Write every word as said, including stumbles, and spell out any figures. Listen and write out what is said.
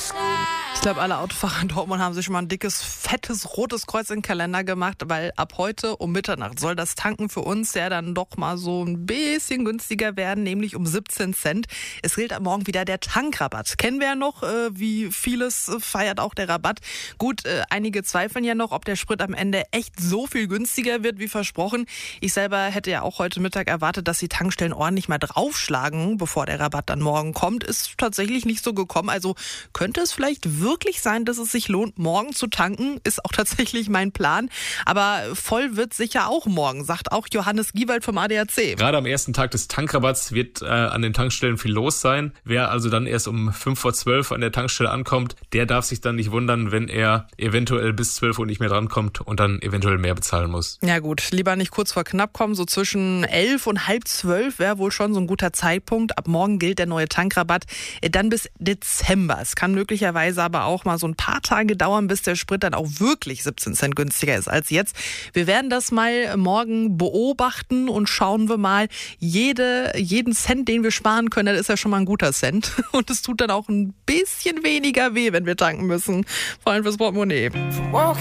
Ich glaube, alle Autofahrer in Dortmund haben sich schon mal ein dickes, fettes, rotes Kreuz in den Kalender gemacht, weil ab heute um Mitternacht soll das Tanken für uns ja dann doch mal so ein bisschen günstiger werden, nämlich um siebzehn Cent. Es gilt ab morgen wieder der Tankrabatt. Kennen wir ja noch, äh, wie vieles äh, feiert auch der Rabatt. Gut, äh, einige zweifeln ja noch, ob der Sprit am Ende echt so viel günstiger wird, wie versprochen. Ich selber hätte ja auch heute Mittag erwartet, dass die Tankstellen ordentlich mal draufschlagen, bevor der Rabatt dann morgen kommt. Ist tatsächlich nicht so gekommen. Also könnte es vielleicht wirklich sein, dass es sich lohnt, morgen zu tanken. Ist auch tatsächlich mein Plan. Aber voll wird sicher auch morgen, sagt auch Johannes Giewald vom A D A C. Gerade am ersten Tag des Tankrabatts wird äh, an den Tankstellen viel los sein. Wer also dann erst um fünf vor zwölf an der Tankstelle ankommt, der darf sich dann nicht wundern, wenn er eventuell bis zwölf Uhr nicht mehr drankommt und dann eventuell mehr bezahlen muss. Ja gut, lieber nicht kurz vor knapp kommen, so zwischen elf und halb zwölf wäre wohl schon so ein guter Zeitpunkt. Ab morgen gilt der neue Tankrabatt dann bis Dezember. Es kann möglicherweise aber auch mal so ein paar Tage dauern, bis der Sprit dann auch wirklich siebzehn Cent günstiger ist als jetzt. Wir werden das mal morgen beobachten und schauen wir mal, jede, jeden Cent, den wir sparen können, das ist ja schon mal ein guter Cent. Und es tut dann auch ein bisschen weniger weh, wenn wir tanken müssen. Vor allem fürs Portemonnaie.